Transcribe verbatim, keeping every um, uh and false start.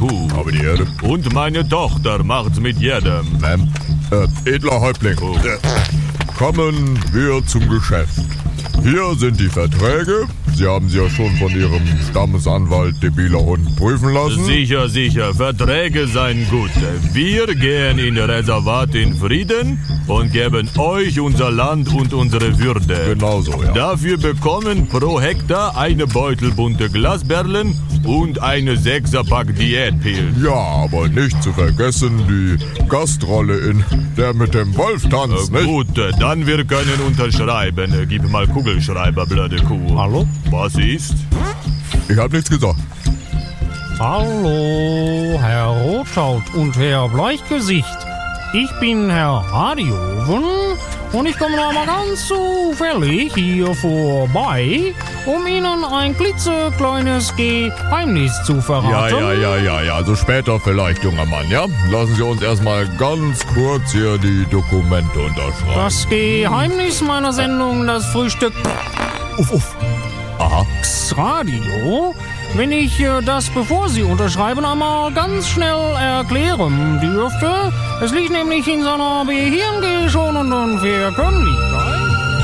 Kuh. Aber die Erde. Und meine Tochter macht's mit jedem. Ähm, äh, edler Häuptling. Oh. Äh, kommen wir zum Geschäft. Hier sind die Verträge. Sie haben sie ja schon von Ihrem Stammesanwalt debiler Hund prüfen lassen. Sicher, sicher. Verträge seien gut. Wir gehen in Reservat in Frieden und geben euch unser Land und unsere Würde. Genau so, ja. Dafür bekommen pro Hektar eine Beutel bunte Glasperlen und eine Sechserpack Diätpillen. Ja, aber nicht zu vergessen die Gastrolle in Der mit dem Wolf tanzt, Äh, nicht? gut, äh, dann wir können unterschreiben. Äh, Gib mal Kugelschreiber, blöde Kuh. Hallo? Was ist? Ich hab nichts gesagt. Hallo, Herr Rothaut und Herr Bleichgesicht. Ich bin Herr Radioven und ich komme da mal ganz zufällig hier vorbei, um Ihnen ein klitzekleines Geheimnis zu verraten. Ja, ja, ja, ja, ja. Also später vielleicht, junger Mann, ja? Lassen Sie uns erstmal ganz kurz hier die Dokumente unterschreiben. Das Geheimnis meiner Sendung, das Frühstück Uff, uff. Aha. Radio, wenn ich äh, das, bevor Sie unterschreiben, einmal ganz schnell erklären dürfte. Es liegt nämlich in seiner behirngeschonenden Verkündigung,